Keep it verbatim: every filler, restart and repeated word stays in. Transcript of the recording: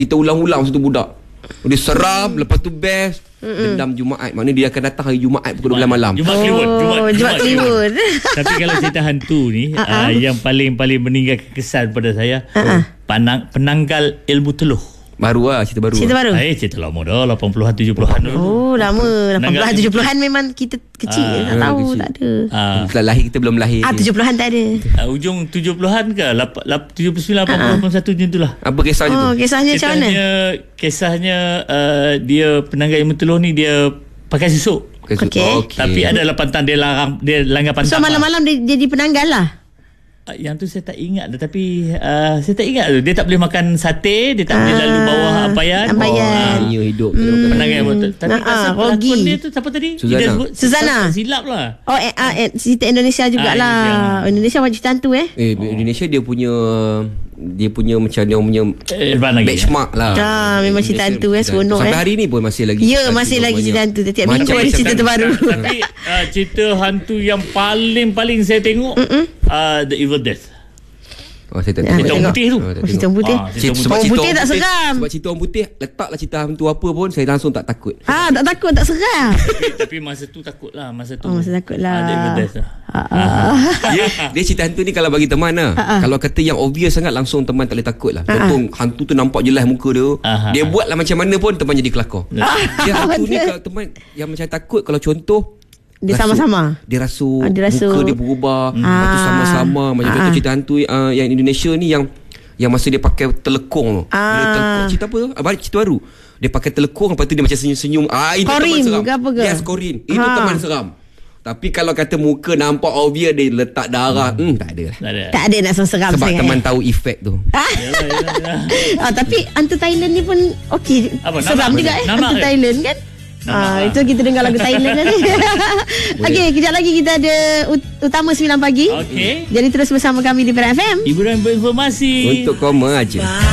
Kita ulang-ulang satu budak. Dia seram, lepas tu best. Mm-mm. Dendam Jumaat. Maknanya dia akan datang hari Jumaat pukul dua belas malam. Jumaat Kliwon. Oh, Jumaat, Jumaat Kliwon. Tapi kalau cerita hantu ni, uh-uh. uh, yang paling-paling meninggalkan kesan pada saya, uh-uh. panang, penanggal ilmu teluh. Baru lah, cerita baru. Cerita baru? Eh, cerita lama dah, lapan puluhan, tujuh puluhan dulu. Oh, lama. lapan puluhan, tujuh puluhan memang kita kecil. Ah, tak tahu, kecil. tak ada. Ah. Setelah lahir kita belum lahir. Ah, tujuh puluhan tak ada. Uh, ujung tujuh puluhan ke? tujuh puluh sembilan, lapan puluh, lapan puluh satu macam itulah. Apa kisahnya Oh, tu? kisahnya macam mana? Kisahnya, kisahnya uh, dia penanggal ilmu teluh ni dia pakai susuk. Okey. Okey. Okay. Tapi adalah pantang dia larang, dia langgar pantang. So malam-malam dia jadi penanggal lah. Uh, yang tu saya tak ingat dah, tapi uh, saya tak ingat tu. Dia tak boleh makan sate, dia tak boleh Ah, lalu bawah ampayan. ampayan. Oh, dunia hidup. Hmm. Penanggal ilmu teluh. Tapi Nah, pasal ah, pelakon Rogi. dia tu siapa tadi? Suzana. Kita sebut Suzana. Silap lah. Oh, eh, ah, eh, cerita Indonesia jugalah. Ah, Indonesia wajib hantu eh. Eh, Indonesia dia punya dia punya macam dia punya Eh, lagi. benchmark lah. Ah, memang cerita hantu eh, Indonesia. seronok Sampai eh. hari ni pun masih lagi. Ya, masih lagi cerita hantu. Tiap minggu ada cerita terbaru. Tapi uh, cerita hantu yang paling-paling saya tengok uh, The Evil Death. Oh, saya tak Ya, tengok. Cerita orang tengok. putih tu. Oh, tak Cerita tengok. orang putih. Ah, cerita Sebab Orang cerita putih tak seram. Sebab cerita orang putih, letaklah cerita hantu apa pun, saya langsung tak takut. Ah, tak takut, tak seram. tapi, tapi masa tu takut lah. Masa tu Oh, masa takut lah. uh, The Evil Death lah. Ah, ah. Dia, dia cerita hantu ni kalau bagi teman lah. Kalau kata yang obvious sangat, langsung teman tak boleh takut lah. Contoh hantu tu nampak jelas muka dia. Aha. Dia buat lah macam mana pun, teman jadi kelakar. Dia hantu ni Betul. kalau teman yang macam takut, kalau contoh Dia rasuk. sama-sama. Dia rasuk, Ah, dia rasuk. muka dia berubah. Hmm. Lepas tu Ah. sama-sama. Macam Ah. contoh cerita hantu uh, yang Indonesia ni yang yang masa dia pakai telekong tu. Ah. Dia telekong, cerita apa tu? Ah, balik cerita baru. Dia pakai telekong, lepas tu dia macam senyum-senyum. Ah, itu Korin teman seram. ke apa ke? Yes, korin. Itu Ha. teman seram. Tapi kalau kata muka nampak obvious dia letak darah, hmm, hmm tak ada lah. Tak ada. Tak ada nak seram Sebab sangat. teman eh. tahu efek tu. Yalah, yalah, yalah. Ah, tapi hantu Thailand ni pun okey. Apa, Seram nama? juga eh. Nama Hantu ke? Thailand kan? Nama Ah, lah. itu kita dengar lagu Thailand tadi. Okey, kejap lagi kita ada ut- utama sembilan pagi. Okey. Jadi terus bersama kami di Perak F M. Hiburan berinformasi. Untuk koma aja.